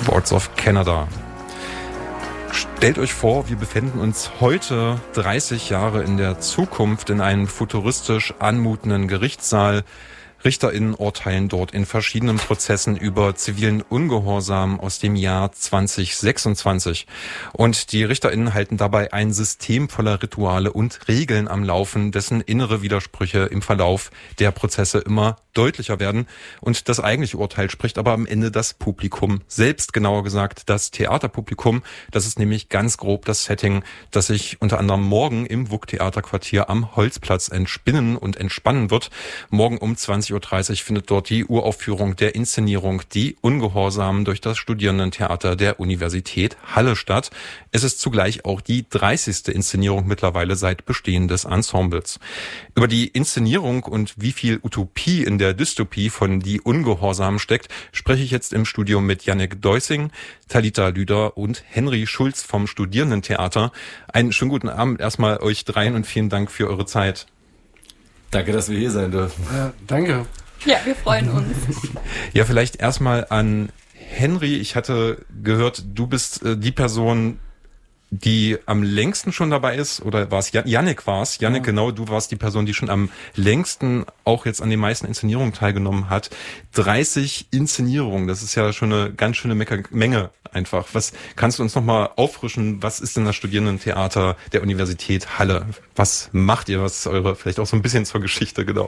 Forts of Canada. Stellt euch vor, wir befinden uns heute 30 Jahre in der Zukunft in einem futuristisch anmutenden Gerichtssaal. RichterInnen urteilen dort in verschiedenen Prozessen über zivilen Ungehorsam aus dem Jahr 2026. Und die RichterInnen halten dabei ein System voller Rituale und Regeln am Laufen, dessen innere Widersprüche im Verlauf der Prozesse immer deutlicher werden. Und das eigentliche Urteil spricht aber am Ende das Publikum selbst, genauer gesagt das Theaterpublikum. Das ist nämlich ganz grob das Setting, das sich unter anderem morgen im WUK-Theaterquartier am Holzplatz entspinnen und entspannen wird. Morgen um 20:30 Uhr findet dort die Uraufführung der Inszenierung Die Ungehorsamen durch das Studierendentheater der Universität Halle statt. Es ist zugleich auch die 30. Inszenierung mittlerweile seit Bestehen des Ensembles. Über die Inszenierung und wie viel Utopie in der Dystopie von Die Ungehorsam steckt, spreche ich jetzt im Studio mit Jannik Deusing, Talita Lüder und Henry Schulz vom Studierendentheater. Einen schönen guten Abend erstmal euch dreien und vielen Dank für eure Zeit. Danke, dass wir hier sein dürfen. Ja, danke. Ja, wir freuen uns. Ja, vielleicht erstmal an Henry. Ich hatte gehört, du bist die Person, die am längsten schon dabei ist, oder war es Jannik war's? Jannik, ja. Genau, du warst die Person, die schon am längsten auch jetzt an den meisten Inszenierungen teilgenommen hat. 30 Inszenierungen, das ist ja schon eine ganz schöne Menge einfach. Was kannst du uns nochmal auffrischen? Was ist denn das Studierendentheater der Universität Halle? Was macht ihr? Was ist eure, vielleicht auch so ein bisschen zur Geschichte, genau?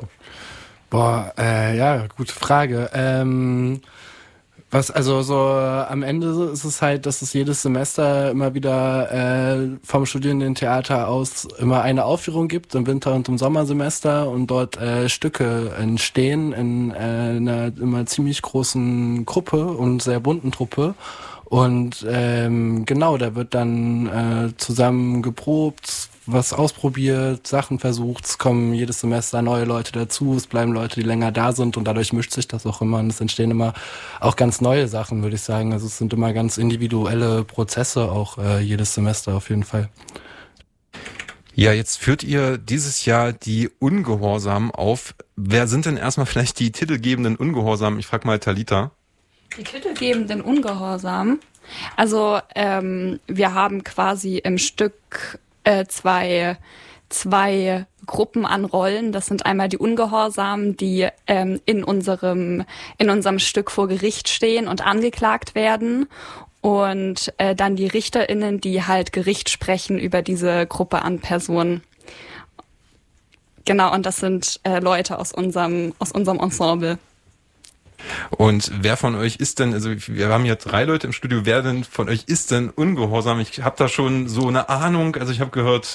Ja, gute Frage. Am Ende ist es halt, dass es jedes Semester immer wieder vom Studierendentheater aus immer eine Aufführung gibt, im Winter- und im Sommersemester, und dort Stücke entstehen in einer immer ziemlich großen Gruppe und sehr bunten Truppe. Und da wird dann zusammen geprobt, was ausprobiert, Sachen versucht, es kommen jedes Semester neue Leute dazu, es bleiben Leute, die länger da sind, und dadurch mischt sich das auch immer, und es entstehen immer auch ganz neue Sachen, würde ich sagen. Also es sind immer ganz individuelle Prozesse, auch jedes Semester auf jeden Fall. Ja, jetzt führt ihr dieses Jahr die Ungehorsamen auf. Wer sind denn erstmal vielleicht die titelgebenden Ungehorsamen? Ich frage mal Talita. Die titelgebenden Ungehorsam. Also wir haben quasi im Stück zwei Gruppen an Rollen. Das sind einmal die Ungehorsamen, die in unserem Stück vor Gericht stehen und angeklagt werden. Und dann die RichterInnen, die halt Gericht sprechen über diese Gruppe an Personen. Genau, und das sind Leute aus unserem Ensemble. Und wer von euch ist denn, also wir haben hier 3 Leute im Studio, wer denn von euch ist denn ungehorsam? Ich habe da schon so eine Ahnung, also ich habe gehört,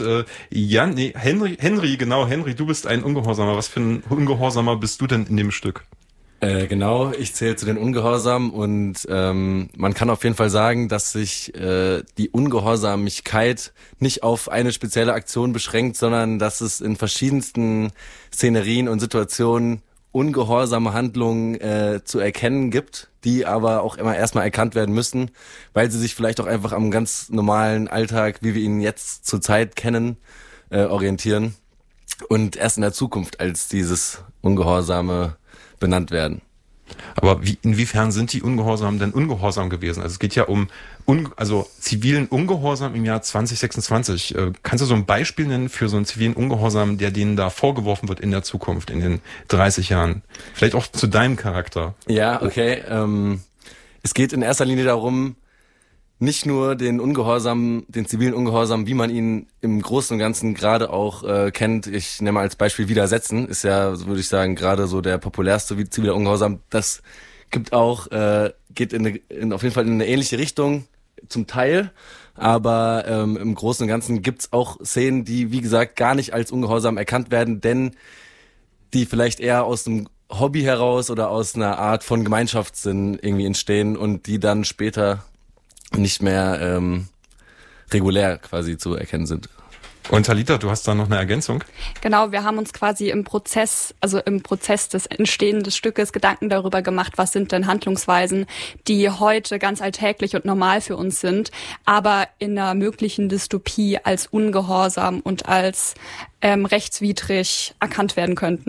Henry, du bist ein Ungehorsamer. Was für ein Ungehorsamer bist du denn in dem Stück? Genau, ich zähle zu den Ungehorsamen, und man kann auf jeden Fall sagen, dass sich die Ungehorsamigkeit nicht auf eine spezielle Aktion beschränkt, sondern dass es in verschiedensten Szenerien und Situationen ungehorsame Handlungen zu erkennen gibt, die aber auch immer erstmal erkannt werden müssen, weil sie sich vielleicht auch einfach am ganz normalen Alltag, wie wir ihn jetzt zurzeit kennen, orientieren und erst in der Zukunft als dieses Ungehorsame benannt werden. Aber inwiefern sind die Ungehorsam denn ungehorsam gewesen? Also es geht ja um zivilen Ungehorsam im Jahr 2026. Kannst du so ein Beispiel nennen für so einen zivilen Ungehorsam, der denen da vorgeworfen wird in der Zukunft, in den 30 Jahren? Vielleicht auch zu deinem Charakter. Ja, okay. Es geht in erster Linie darum, nicht nur den zivilen Ungehorsam, wie man ihn im Großen und Ganzen gerade auch kennt. Ich nenne mal als Beispiel Widersetzen, ist ja, würde ich sagen, gerade so der populärste ziviler Ungehorsam. Das gibt auch, geht auf jeden Fall in eine ähnliche Richtung, zum Teil. Aber im Großen und Ganzen gibt's auch Szenen, die, wie gesagt, gar nicht als ungehorsam erkannt werden, denn die vielleicht eher aus einem Hobby heraus oder aus einer Art von Gemeinschaftssinn irgendwie entstehen und die dann später nicht mehr regulär quasi zu erkennen sind. Und Talita, du hast da noch eine Ergänzung? Genau, wir haben uns quasi im Prozess des Entstehens des Stückes Gedanken darüber gemacht, was sind denn Handlungsweisen, die heute ganz alltäglich und normal für uns sind, aber in einer möglichen Dystopie als ungehorsam und als rechtswidrig erkannt werden könnten.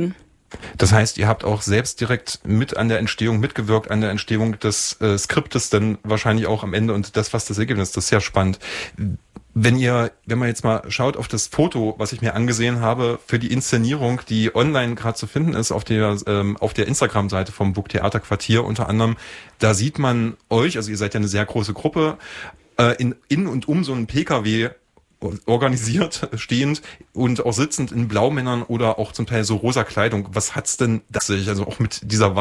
Das heißt, ihr habt auch selbst direkt mitgewirkt an der Entstehung des Skriptes, dann wahrscheinlich auch am Ende und das, was das Ergebnis ist. Das ist sehr spannend. Wenn man jetzt mal schaut auf das Foto, was ich mir angesehen habe für die Inszenierung, die online gerade zu finden ist auf der Instagram-Seite vom Burgtheaterquartier unter anderem, da sieht man euch, also ihr seid ja eine sehr große Gruppe, in und um so einen PKW organisiert, stehend und auch sitzend in Blaumännern oder auch zum Teil so rosa Kleidung. Was hat's denn das sich, also auch mit dieser